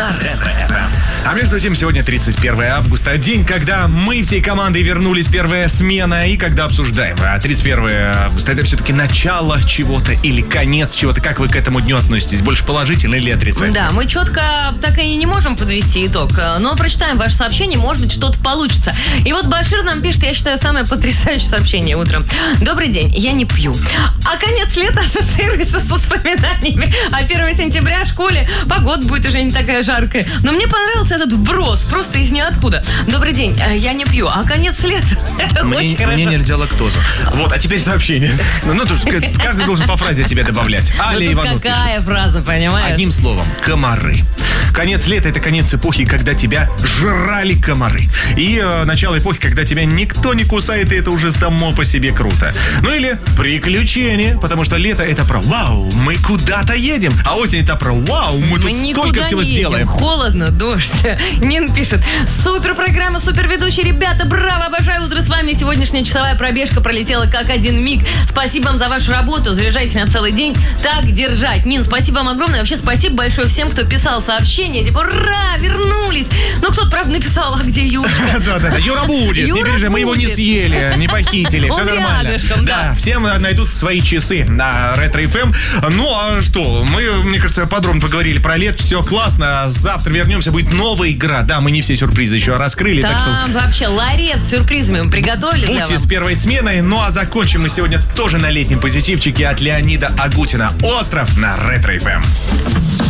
на Ретро-ФМ. А между тем, сегодня 31 августа, день, когда мы всей командой вернулись, первая смена, и когда обсуждаем. А 31 августа — это все-таки начало чего-то или конец чего-то? Как вы к этому дню относитесь? Больше положительно или отрицательно? Да, мы четко так и не можем подвести итог, но прочитаем ваше сообщение, может быть, что-то получится. И вот Башир нам пишет, я считаю, самое потрясающее сообщение утром. Добрый день, я не пью. А конец лета ассоциируется с воспоминаниями о 1 сентября в школе. Погода будет уже не такая жаркая. Но мне понравился этот вброс, просто из ниоткуда. Добрый день, я не пью, а конец лета очень хорошо. Мне нельзя лактозу. Вот, а теперь сообщение. Ну, то есть каждый должен по фразе тебе добавлять. Аля Иванов пишет. Какая фраза, понимаешь? Одним словом, комары. Конец лета — это конец эпохи, когда тебя жрали комары. И начало эпохи, когда тебя никто не кусает, и это уже само по себе круто. Ну или приключения, потому что лето — это про вау, мы куда-то едем. А осень — это про вау, мы тут столько всего сделаем. Холодно, дождь. Нин пишет: супер программа, супер ведущий, ребята, браво, обожаю утро с вами. Сегодняшняя часовая пробежка пролетела как один миг. Спасибо вам за вашу работу, заряжайте на целый день. Так держать. Нин, спасибо вам огромное. Вообще спасибо большое всем, кто писал сообщения. Типа, ура, вернулись. Ну, кто-то, правда, написал, а где Юрка? Да-да-да, Юра будет. Не переживай, мы его не съели, не похитили, все нормально. Да, всем найдут свои часы на Ретро-ФМ. Ну, а что, мы, мне кажется, подробно поговорили про лет. Все классно. Завтра вернемся, будет новая игра. Да, мы не все сюрпризы еще раскрыли. Там так что вообще ларец с сюрпризами мы приготовили для вас. Будьте с первой сменой. Ну, а закончим мы сегодня тоже на летнем позитивчике от Леонида Агутина. «Остров» на Ретро-ФМ.